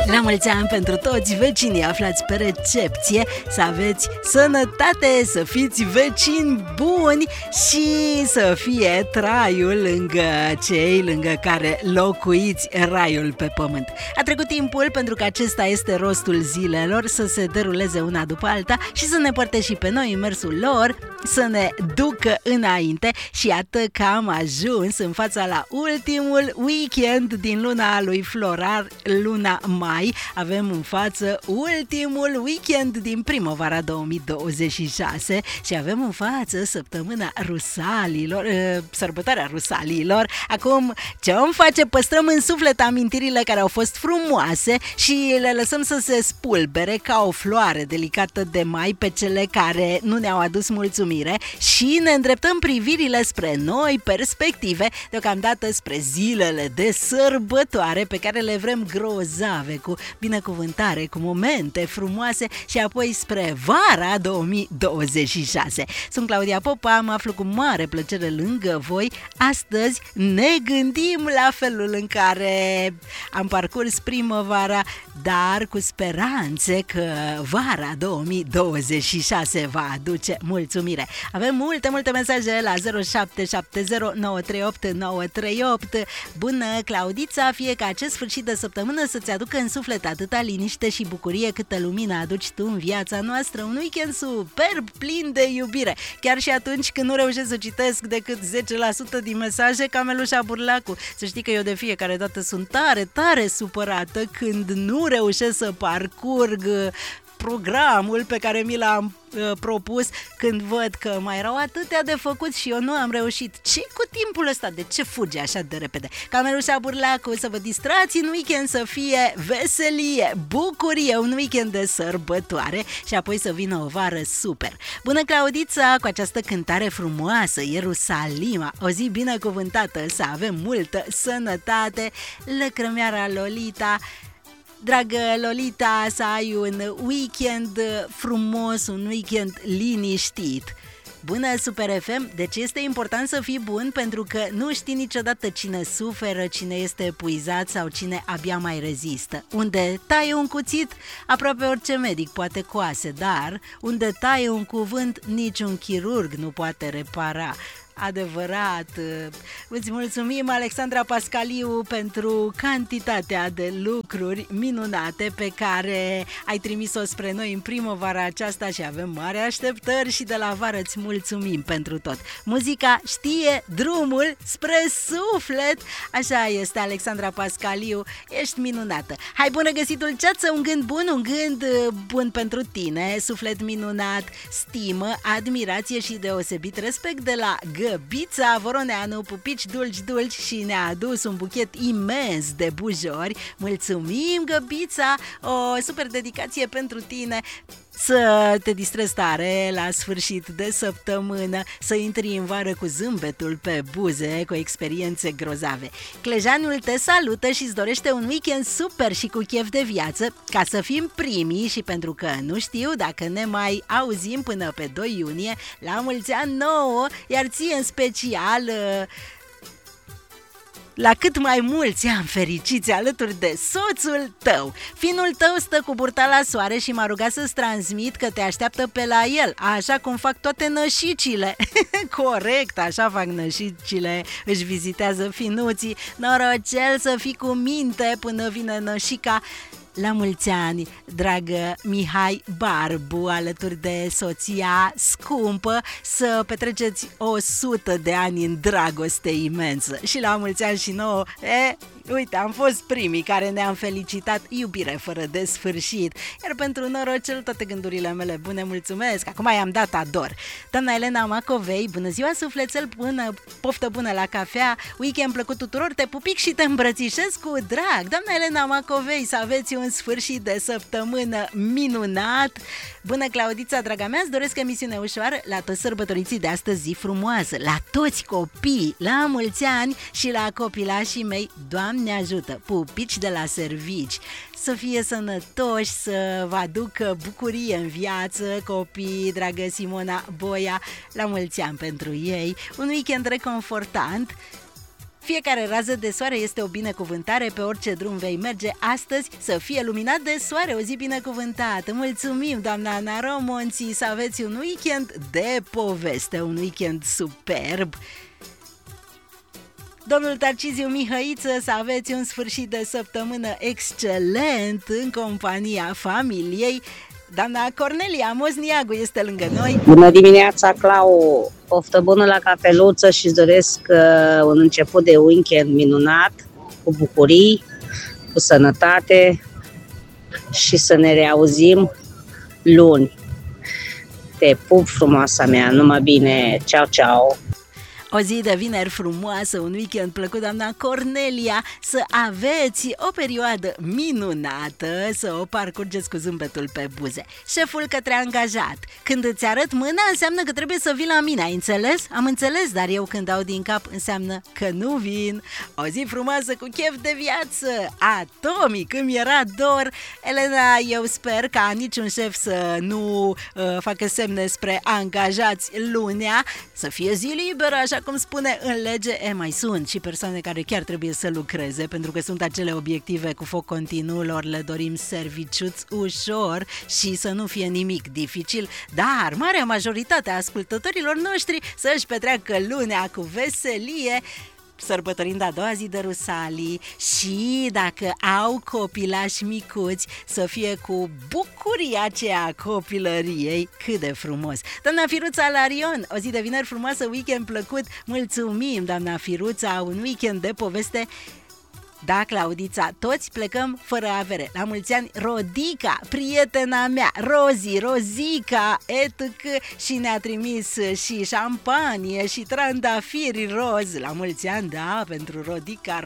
La mulți ani pentru toți vecinii aflați pe recepție, să aveți sănătate, să fiți vecini buni și să fie traiul lângă cei lângă care locuiți raiul pe pământ. A trecut timpul pentru că acesta este rostul zilelor, să se deruleze una după alta și să ne părtăși pe noi în mersul lor, să ne ducă înainte și iată că am ajuns în fața la ultimul weekend din luna lui Florar, luna mai. Avem în față ultimul weekend din primăvara 2026 și avem în față săptămâna rusalilor, sărbătoarea rusalilor. Acum, ce om face? Păstrăm în suflet amintirile care au fost frumoase și le lăsăm să se spulbere ca o floare delicată de mai pe cele care nu ne-au adus mulțumire și ne îndreptăm privirile spre noi perspective, deocamdată spre zilele de sărbătoare pe care le vrem grozave, cu binecuvântare, cu momente frumoase și apoi spre vara 2026. Sunt Claudia Popa, mă aflu cu mare plăcere lângă voi. Astăzi ne gândim la felul în care am parcurs primăvara, dar cu speranțe că vara 2026 va aduce mulțumire. Avem multe mesaje la 0770938938. Bună, Claudița, fie ca acest sfârșit de săptămână să-ți aducă în suflet atâta liniște și bucurie câtă lumină aduci tu în viața noastră. Un weekend superb, plin de iubire. Chiar și atunci când nu reușesc să citesc decât 10% din mesaje, Camelușa Burlacu. Să știi că eu de fiecare dată sunt tare supărată când nu reușesc să parcurg programul pe care mi l-am propus, când văd că mai erau atâtea de făcut și eu nu am reușit. Ce cu timpul ăsta? De ce fuge așa de repede? Camelușa Burlacu, să vă distrați în weekend, să fie veselie, bucurie, un weekend de sărbătoare și apoi să vină o vară super. Bună, Claudița, cu această cântare frumoasă, Ierusalima, o zi binecuvântată, să avem multă sănătate. Lăcrămeara Lolita, dragă Lolita, să ai un weekend frumos, un weekend liniștit. Bună, Super FM! Deci este important să fii bun, pentru că nu știi niciodată cine suferă, cine este epuizat sau cine abia mai rezistă. Unde taie un cuțit, aproape orice medic poate coase, dar unde taie un cuvânt, niciun chirurg nu poate repara. Adevărat! Îți mulțumim, Alexandra Pascaliu, pentru cantitatea de lucruri minunate pe care ai trimis-o spre noi în primăvara aceasta și avem mari așteptări și de la vară îți mulțumim pentru tot. Muzica știe drumul spre suflet! Așa este, Alexandra Pascaliu, ești minunată! Hai, bună găsit, Ulceață, un gând bun pentru tine, suflet minunat, stimă, admirație și deosebit respect de la Găbița Voroneanu, pupici dulci și ne-a adus un buchet imens de bujori. Mulțumim, Găbița, o super dedicație pentru tine. Să te distrezi tare la sfârșit de săptămână, să intri în vară cu zâmbetul pe buze, cu experiențe grozave. Clejanul te salută și îți dorește un weekend super și cu chef de viață, ca să fim primii și pentru că nu știu dacă ne mai auzim până pe 2 iunie, la mulți ani nouă, iar ție în special la cât mai mulți ani fericiți alături de soțul tău. Finul tău stă cu burta la soare și m-a rugat să-ți transmit că te așteaptă pe la el, așa cum fac toate nășicile. Corect, așa fac nășicile, își vizitează finuții. Norocel să fii cu minte până vine nășica. La mulți ani, dragă Mihai Barbu, alături de soția scumpă, să petreceți 100 de ani în dragoste imensă. Și la mulți ani și nouă, uite, am fost primii care ne-am felicitat, iubire fără de sfârșit. Iar pentru norocel, toate gândurile mele bune, mulțumesc. Acum i-am dat ador. Doamna Elena Macovei, bună ziua, sufletel, poftă bună la cafea, weekend plăcut tuturor, te pupic și te îmbrățișez cu drag. Doamna Elena Macovei, să aveți un sfârșit de săptămână minunat. Bună, Claudița, draga mea, îți doresc emisiune ușoară la toți sărbătoriții de astăzi, zi frumoasă, la toți copiii, la mulți ani și la copilașii mei, Doamne ajută, pupici de la servici, să fie sănătoși, să vă aducă bucurie în viață, copii, dragă Simona Boia, la mulți ani pentru ei, un weekend reconfortant. Fiecare rază de soare este o binecuvântare pe orice drum vei merge astăzi, să fie luminat de soare, o zi binecuvântată. Mulțumim, doamna Ana Romonții, să aveți un weekend de poveste, un weekend superb. Domnul Tarciziu Mihăiță, să aveți un sfârșit de săptămână excelent în compania familiei. Doamna Cornelia Mozniagu este lângă noi. Bună dimineața, Clau! Poftă bună la cafeluță și îți doresc un început de weekend minunat, cu bucurii, cu sănătate și să ne reauzim luni. Te pup, frumoasa mea, numai bine, ceau, ceau! O zi de vineri frumoasă, un weekend plăcut, doamna Cornelia, să aveți o perioadă minunată, să o parcurgeți cu zâmbetul pe buze. Șeful către angajat: când îți arăt mâna, înseamnă că trebuie să vii la mine, ai înțeles? Am înțeles, dar eu când dau din cap, înseamnă că nu vin. O zi frumoasă cu chef de viață, atomic, îmi era dor. Elena, eu sper ca niciun șef să nu facă semne spre angajați lunea, să fie zi liberă, așa cum spune în lege. Mai sunt și persoane care chiar trebuie să lucreze, pentru că sunt acele obiective cu foc continuu, lor le dorim serviciuț ușor și să nu fie nimic dificil, dar marea majoritate a ascultătorilor noștri să își petreacă lunea cu veselie, sărbătorind a doua zi de Rusalii și, dacă au copilași micuți, să fie cu bucuria aceea a copilăriei. Cât de frumos! Doamna Firuța Larion, o zi de vineri frumoasă, weekend plăcut. Mulțumim, doamna Firuța, un weekend de poveste. Da, Claudița, toți plecăm fără avere. La mulți ani, Rodica, prietena mea, Rozica, etc. Și ne-a trimis și șampanie și trandafiri roz. La mulți ani, da, pentru Rodica,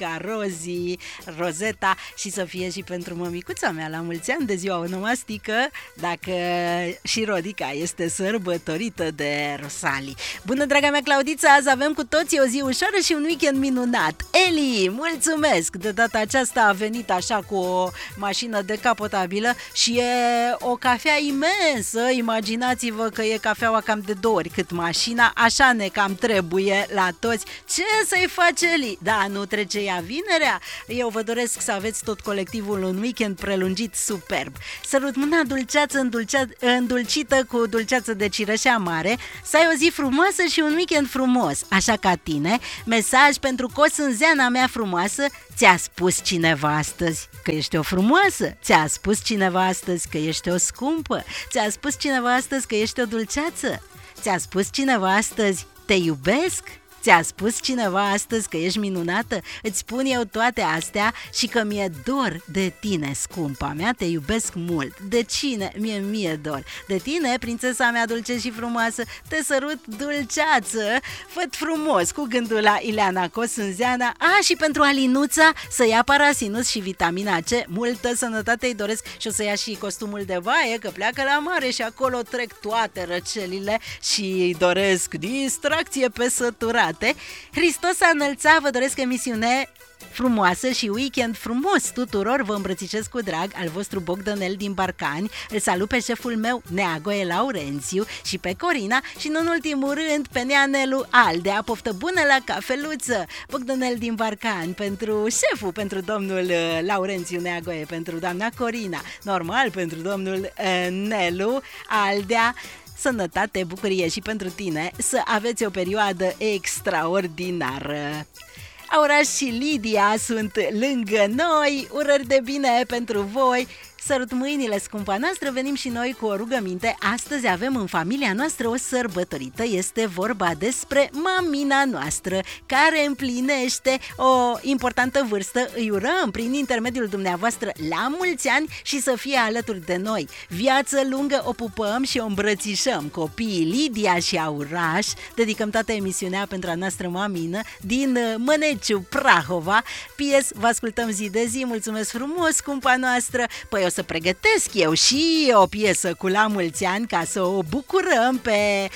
Rozi, Rozeta, și să fie și pentru mămicuța mea la mulți ani de ziua onomastică, dacă și Rodica este sărbătorită de Rusalii. Bună, draga mea Claudița, azi avem cu toții o zi ușoară și un weekend minunat. Eli, mulțumesc! De data aceasta a venit așa cu o mașină decapotabilă și e o cafea imensă. Imaginați-vă că e cafeaua cam de 2 ori cât mașina, așa ne cam trebuie la toți. Ce să-i faci, Eli? Da, nu trece ea vinerea? Eu vă doresc să aveți tot colectivul un weekend prelungit superb. Sărut mâna dulceață îndulcită cu dulceață de cireșea mare, să ai o zi frumoasă și un weekend frumos. Așa ca tine, mesaj pentru Cosânzeana mea frumoasă: ți-a spus cineva astăzi că ești o frumoasă? Ți-a spus cineva astăzi că ești o scumpă? Ți-a spus cineva astăzi că ești o dulceață? Ți-a spus cineva astăzi te iubesc? Ți-a spus cineva astăzi că ești minunată? Îți spun eu toate astea și că mi-e dor de tine, scumpa mea, te iubesc mult. De cine? Mie dor. De tine, prințesa mea dulce și frumoasă, te sărut dulceață, făt frumos, cu gândul la Ileana Cosânzeana. Și pentru Alinuța, să ia Parasinus și vitamina C, multă sănătate îi doresc și o să ia și costumul de baie, că pleacă la mare și acolo trec toate răcelile și îi doresc distracție pe săturate. Hristos a înălțat, vă doresc emisiune frumoasă și weekend frumos tuturor, vă îmbrățișez cu drag, al vostru Bogdanel din Barcani. Îl salut pe șeful meu Neagoe Laurențiu și pe Corina și, nu în ultimul rând, pe Neanelu Aldea. Poftă bună la cafeluță, Bogdanel din Barcani, pentru șeful, pentru domnul Laurențiu Neagoe, pentru doamna Corina, normal pentru domnul Nelu Aldea. Sănătate, bucurie și pentru tine, să aveți o perioadă extraordinară. Aura și Lidia sunt lângă noi, urări de bine pentru voi. Sărut mâinile, scumpa noastră, venim și noi cu o rugăminte. Astăzi avem în familia noastră o sărbătorită, este vorba despre mamina noastră, care împlinește o importantă vârstă. Îi urăm prin intermediul dumneavoastră la mulți ani și să fie alături de noi. Viață lungă, o pupăm și o îmbrățișăm. Copiii Lidia și Auraș, dedicăm toată emisiunea pentru a noastră mamină din Măneciu, Prahova. PS, vă ascultăm zi de zi, mulțumesc frumos, scumpa noastră. Păi o să pregătesc eu și o piesă cu la mulți ani ca să o bucurăm pe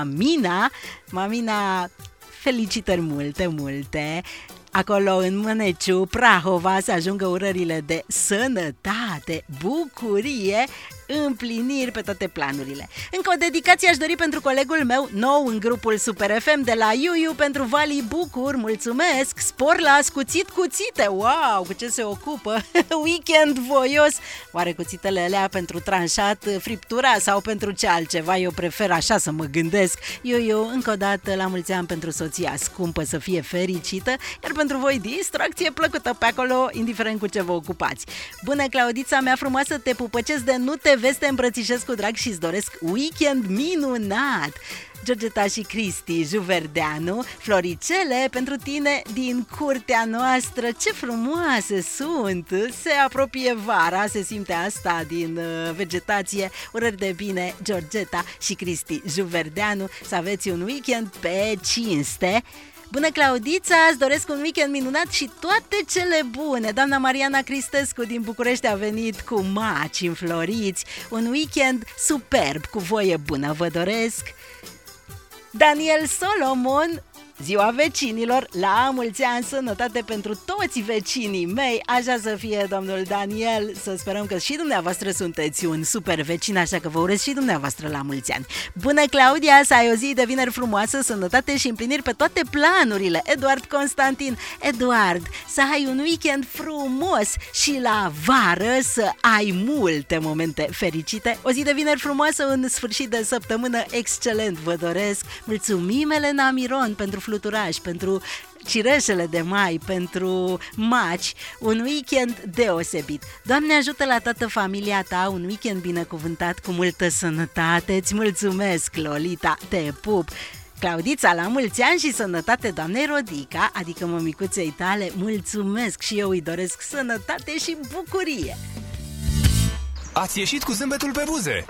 mamina, felicitări multe, acolo în Măneciu, Prahova, să ajungă urările de sănătate, bucurie împliniri pe toate planurile. Încă o dedicație aș dori pentru colegul meu nou în grupul Super FM de la Iuiu pentru Vali Bucur, mulțumesc, spor la ascuțit cuțite, wow, cu ce se ocupă, weekend voios, oare cuțitele alea pentru tranșat friptura sau pentru ce altceva, eu prefer așa să mă gândesc. Iuiu, încă o dată la mulți ani pentru soția scumpă, să fie fericită, iar pentru voi distracție plăcută pe acolo, indiferent cu ce vă ocupați. Bună, Claudița mea frumoasă, te pupăcesc de nu te vezi, te îmbrățișez cu drag și îți doresc weekend minunat. Georgeta și Cristi Juverdeanu, floricele pentru tine din curtea noastră, ce frumoase sunt! Se apropie vara, se simte asta din vegetație. Urări de bine, Georgeta și Cristi Juverdeanu, să aveți un weekend pe cinste. Bună, Claudița, îți doresc un weekend minunat și toate cele bune. Doamna Mariana Cristescu din București a venit cu maci înfloriți. Un weekend superb, cu voie bună vă doresc. Daniel Solomon, ziua vecinilor, la mulți ani, sănătate pentru toți vecinii mei, așa să fie, domnul Daniel, să sperăm că și dumneavoastră sunteți un super vecin, așa că vă urez și dumneavoastră la mulți ani. Bună, Claudia, să ai o zi de vineri frumoasă, sănătate și împliniri pe toate planurile. Eduard Constantin, Eduard, să ai un weekend frumos și la vară să ai multe momente fericite. O zi de vineri frumoasă, un sfârșit de săptămână excelent vă doresc. Mulțumim, Elena Miron, pentru fluturaș, pentru cireșele de mai, pentru maci, un weekend deosebit. Doamne ajută la toată familia ta, un weekend binecuvântat cu multă sănătate. Îți mulțumesc, Lolita, te pup. Claudița, la mulți ani și sănătate doamnei Rodica, adică mămicuței tale, mulțumesc și eu îi doresc sănătate și bucurie. Ați ieșit cu zâmbetul pe buze.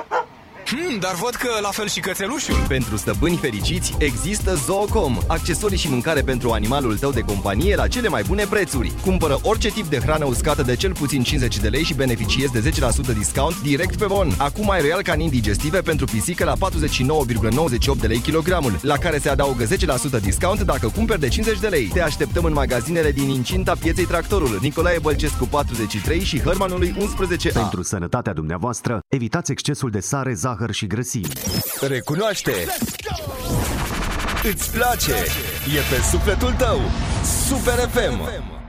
Dar văd că la fel și cățelușul. Pentru stăpâni fericiți există Zoocom, accesorii și mâncare pentru animalul tău de companie la cele mai bune prețuri. Cumpără orice tip de hrană uscată de cel puțin 50 de lei și beneficiezi de 10% discount direct pe bon. Acum ai Royal Canin digestive pentru pisică la 49,98 de lei kilogramul, la care se adaugă 10% discount dacă cumperi de 50 de lei. Te așteptăm în magazinele din incinta pieței Tractorul, Nicolae Bălcescu 43 și Hărmanului 11A. Pentru sănătatea dumneavoastră, evitați excesul de sare, zahăr și grăsimi. Recunoaște! Îți place! E pe sufletul tău! Super FM!